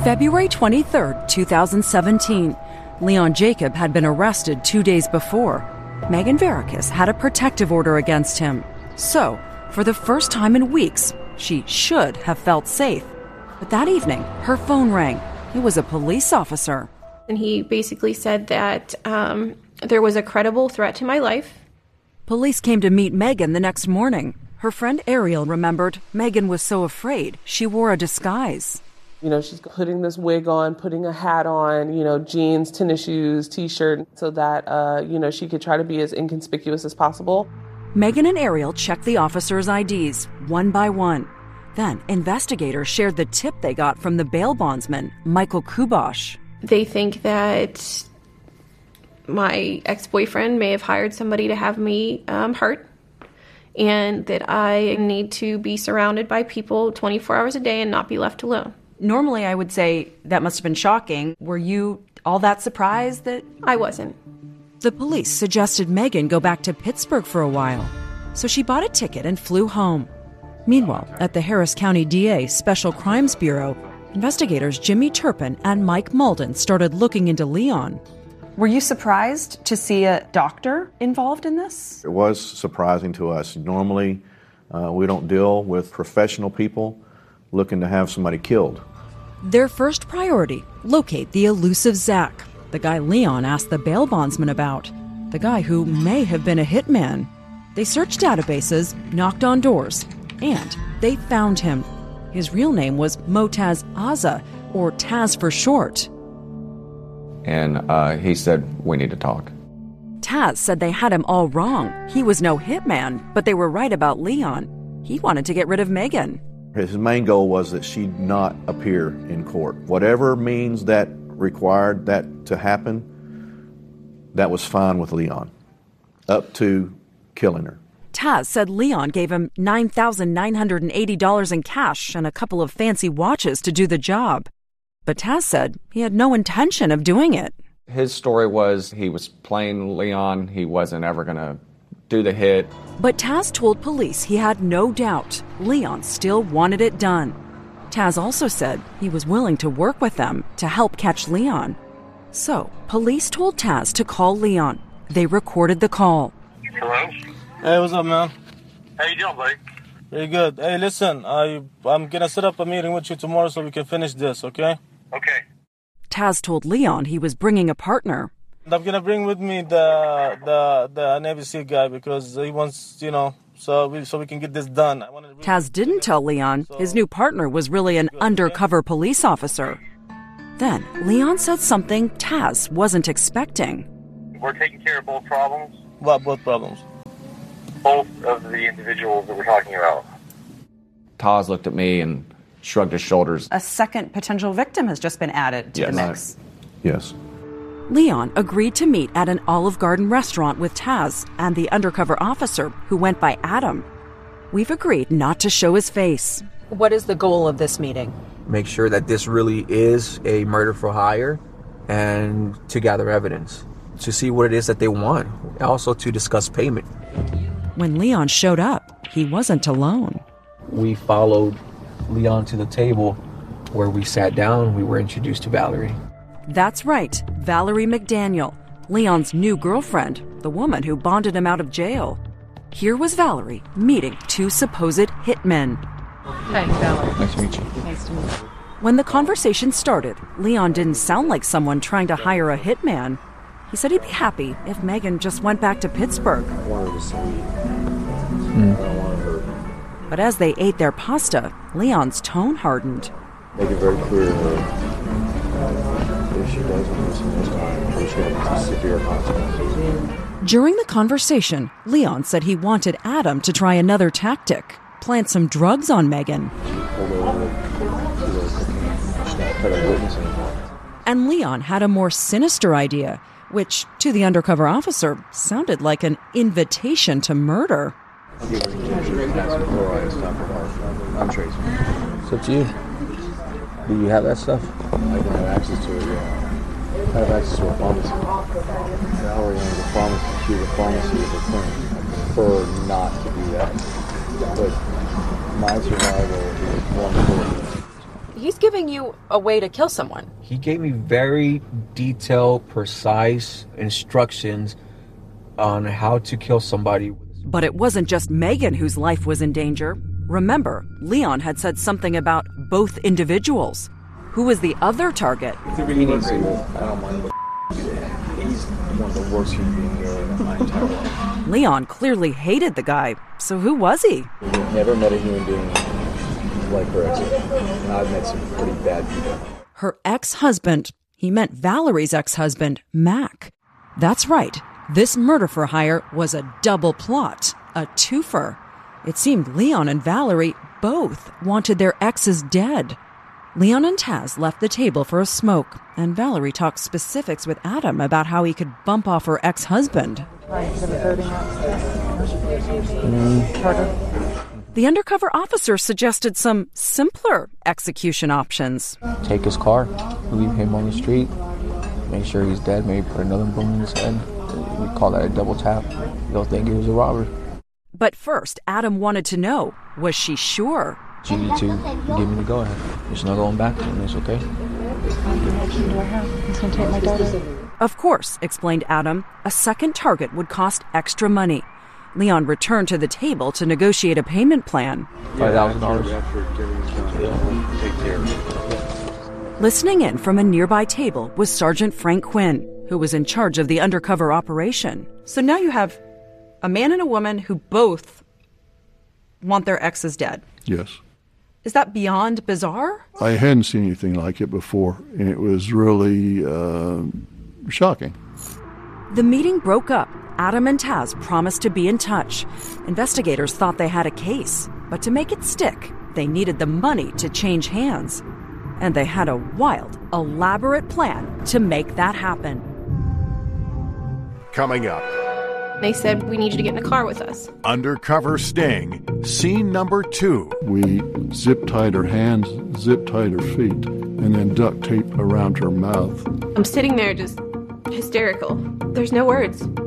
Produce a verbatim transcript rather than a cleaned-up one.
February twenty-third, two thousand seventeen. Leon Jacob had been arrested two days before. Megan Varakis had a protective order against him. So, for the first time in weeks, she should have felt safe. But that evening, her phone rang. It was a police officer. And he basically said that um, there was a credible threat to my life. Police came to meet Megan the next morning. Her friend Ariel remembered Megan was so afraid she wore a disguise. You know, she's putting this wig on, putting a hat on, you know, jeans, tennis shoes, T-shirt, so that, uh, you know, she could try to be as inconspicuous as possible. Megan and Ariel checked the officers' I Ds, one by one. Then, investigators shared the tip they got from the bail bondsman, Michael Kubosh. They think that my ex-boyfriend may have hired somebody to have me um, hurt, and that I need to be surrounded by people twenty-four hours a day and not be left alone. Normally, I would say that must have been shocking. Were you all that surprised that... I wasn't. The police suggested Megan go back to Pittsburgh for a while, so she bought a ticket and flew home. Meanwhile, at the Harris County D A's Special Crimes Bureau, investigators Jimmy Turpin and Mike Malden started looking into Leon. Were you surprised to see a doctor involved in this? It was surprising to us. Normally, uh, we don't deal with professional people looking to have somebody killed. Their first priority, locate the elusive Zach, the guy Leon asked the bail bondsman about, the guy who may have been a hitman. They searched databases, knocked on doors, and they found him. His real name was Motaz Aza, or Taz for short. And uh, he said, we need to talk. Taz said they had him all wrong. He was no hitman, but they were right about Leon. He wanted to get rid of Megan. His main goal was that she not appear in court. Whatever means that required that to happen, that was fine with Leon, up to killing her. Taz said Leon gave him nine thousand nine hundred eighty dollars in cash and a couple of fancy watches to do the job. But Taz said he had no intention of doing it. His story was he was playing Leon. He wasn't ever going to do the hit. But Taz told police he had no doubt Leon still wanted it done. Taz also said he was willing to work with them to help catch Leon. So, police told Taz to call Leon. They recorded the call. Hello? Hey, what's up, man? How you doing, buddy? Pretty good. Hey, listen, I, I'm going to set up a meeting with you tomorrow so we can finish this, okay? Okay. Taz told Leon he was bringing a partner. I'm going to bring with me the the the Navy SEAL guy because he wants, you know, so we, so we can get this done. I wanted to Taz didn't tell Leon his new partner was really an undercover police officer. Then, Leon said something Taz wasn't expecting. We're taking care of both problems. What, both problems? Both of the individuals that we're talking about. Taz looked at me and shrugged his shoulders. A second potential victim has just been added to Yes. the mix. Yes. Leon agreed to meet at an Olive Garden restaurant with Taz and the undercover officer who went by Adam. We've agreed not to show his face. What is the goal of this meeting? Make sure that this really is a murder for hire and to gather evidence, to see what it is that they want, also to discuss payment. When Leon showed up, he wasn't alone. We followed Leon to the table where we sat down. We were introduced to Valerie. That's right, Valerie McDaniel, Leon's new girlfriend, the woman who bonded him out of jail. Here was Valerie meeting two supposed hitmen. Hey, Valerie. Nice to meet you. Nice to meet you. When the conversation started, Leon didn't sound like someone trying to hire a hitman. He said he'd be happy if Megan just went back to Pittsburgh. I wanted to see mm. I don't want her. But as they ate their pasta, Leon's tone hardened. Make it very clear to her if she doesn't listen this time, she's going to have severe consequences. During the conversation, Leon said he wanted Adam to try another tactic, plant some drugs on Megan. And Leon had a more sinister idea, which, to the undercover officer, sounded like an invitation to murder. I'm Tracy. It's up to you. Do you have that stuff? I don't have access to it, yeah. I have access to a pharmacy. Valerie owns a pharmacy. She's a pharmacy with a clinic. I prefer not to do that. But my survival is more important. he's giving you a way to kill someone. He gave me very detailed, precise instructions on how to kill somebody. But it wasn't just Megan whose life was in danger. Remember, Leon had said something about both individuals. Who was the other target? He needs to move. I don't mind. He's one of the worst human beings in my entire life. Leon clearly hated the guy, so who was he? I've never met a human being like her ex. And I've met some pretty bad people. Her ex-husband. He meant Valerie's ex-husband, Mac. That's right. This murder for hire was a double plot, a twofer. It seemed Leon and Valerie both wanted their exes dead. Leon and Taz left the table for a smoke, and Valerie talked specifics with Adam about how he could bump off her ex-husband. The undercover officer suggested some simpler execution options. Take his car, leave him on the street, make sure he's dead, maybe put another bullet in his head. We call that a double tap. They'll think he was a robber. But first, Adam wanted to know, was she sure? You need to give me the go-ahead. There's no going back, and it's okay. He's going to take my daughter. Of course, explained Adam, a second target would cost extra money. Leon returned to the table to negotiate a payment plan. five thousand dollars. Listening in from a nearby table was Sergeant Frank Quinn, who was in charge of the undercover operation. So now you have a man and a woman who both want their exes dead. Yes. Is that beyond bizarre? I hadn't seen anything like it before, and it was really uh, shocking. The meeting broke up. Adam and Taz promised to be in touch. Investigators thought they had a case, but to make it stick, they needed the money to change hands. And they had a wild, elaborate plan to make that happen. Coming up. They said, we need you to get in a car with us. Undercover Sting, scene number two. We zip-tied her hands, zip-tied her feet, and then duct tape around her mouth. I'm sitting there just hysterical. There's no words.